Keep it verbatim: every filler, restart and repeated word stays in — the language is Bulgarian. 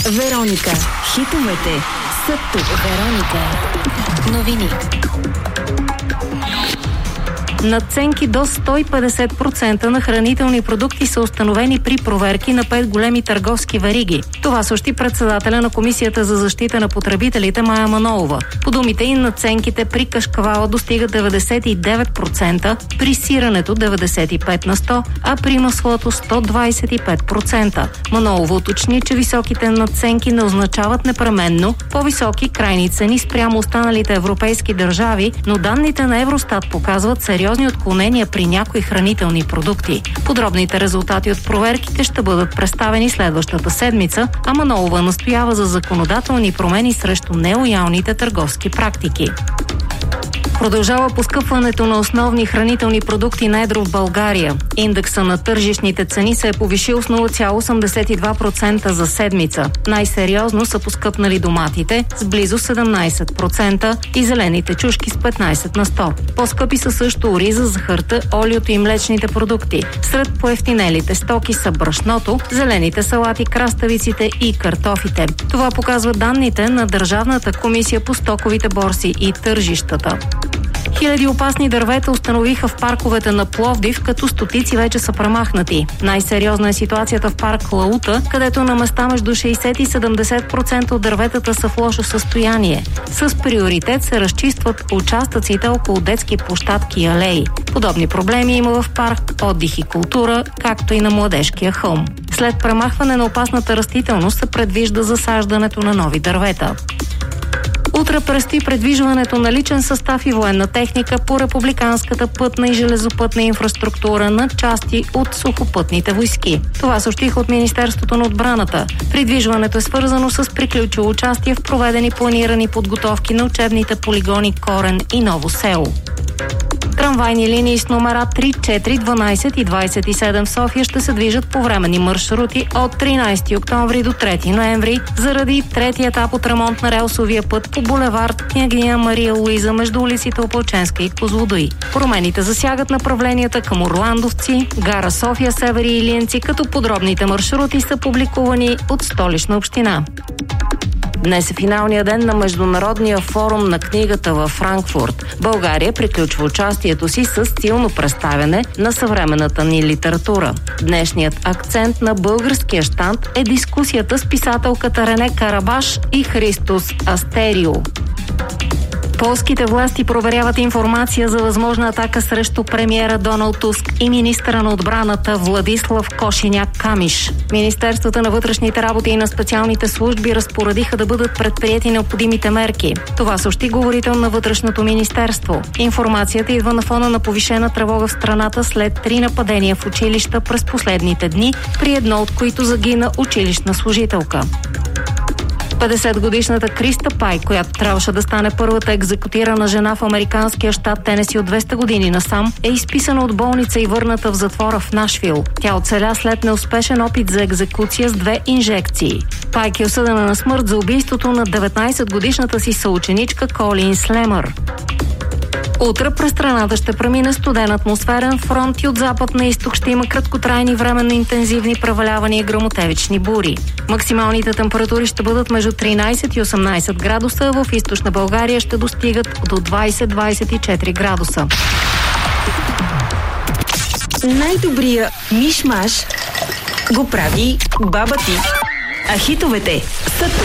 Вероника. Хитовете са тук. Вероника. Новини. Надценки до сто и петдесет процента на хранителни продукти са установени при проверки на пет големи търговски вериги. Това съобщи председателя на Комисията за защита на потребителите Мая Манолова. По думите ѝ, надценките при кашкавала достигат деветдесет и девет процента, при сирането деветдесет и пет на сто, а при маслото сто двадесет и пет процента. Манолова уточни, че високите надценки не означават непременно по-високи крайни цени спрямо останалите европейски държави, но данните на Евростат показват сериозни отклонения при някои хранителни продукти. Подробните резултати от проверките ще бъдат представени следващата седмица, а Манолова настоява за законодателни промени срещу нелоялните търговски практики. Продължава поскъпването на основни хранителни продукти на едро в България. Индекса на тържищните цени се е повишил с нула цяло осемдесет и два процента за седмица. Най-сериозно са поскъпнали доматите с близо седемнадесет процента и зелените чушки с петнадесет на сто. По-скъпи са също ориза, захарта, олиото и млечните продукти. Сред поевтинелите стоки са брашното, зелените салати, краставиците и картофите. Това показват данните на Държавната комисия по стоковите борси и тържищата. Хиляди опасни дървета установиха в парковете на Пловдив, като стотици вече са премахнати. Най-сериозна е ситуацията в парк Лаута, където на места между шейсет и седемдесет процента от дърветата са в лошо състояние. С приоритет се разчистват участъците около детски площадки и алеи. Подобни проблеми има в парк Отдих и култура, както и на Младежкия хълм. След премахване на опасната растителност се предвижда засаждането на нови дървета. Утре предстои предвижването на личен състав и военна техника по републиканската пътна и железопътна инфраструктура на части от сухопътните войски. Това съобщиха от Министерството на отбраната. Придвижването е свързано с приключило участие в проведени планирани подготовки на учебните полигони Корен и Ново село. Трамвайни линии с номера три, четири, дванадесет и двадесет и седем в София ще се движат по временни маршрути от тринадесети октомври до трети ноември заради третия етап от ремонт на релсовия път по булевард Княгиня Мария Луиза между улиците Опалченска и Козлодуй. Промените засягат направленията към Орландовци, гара София, Север и Илиянци, като подробните маршрути са публикувани от Столична община. Днес е финалният ден на Международния форум на книгата във Франкфурт. България приключва участието си с стилно представяне на съвременната ни литература. Днешният акцент на българския щанд е дискусията с писателката Рене Карабаш и Христос Астерио. Полските власти проверяват информация за възможна атака срещу премиера Доналд Туск и министъра на отбраната Владислав Кошиняк-Камиш. Министерствата на вътрешните работи и на специалните служби разпоредиха да бъдат предприети необходимите мерки. Това съобщи говорител на Вътрешното министерство. Информацията идва на фона на повишена тревога в страната след три нападения в училища през последните дни, при едно от които загина училищна служителка. петдесетгодишната Криста Пай, която трябваше да стане първата екзекутирана жена в американския щат Тенеси от двеста години насам, е изписана от болница и върната в затвора в Нашвил. Тя оцеля след неуспешен опит за екзекуция с две инжекции. Пайк е осъдена на смърт за убийството на деветнадесетгодишната си съученичка Колин Слемър. Утре през страната ще премине студен атмосферен фронт и от запад на изток ще има краткотрайни временно интензивни превалявания и гръмотевични бури. Максималните температури ще бъдат между тринадесет и осемнадесет градуса, в източна България ще достигат до двадесет до двадесет и четири градуса. Най-добрия миш-маш го прави баба ти. А хитовете са тук.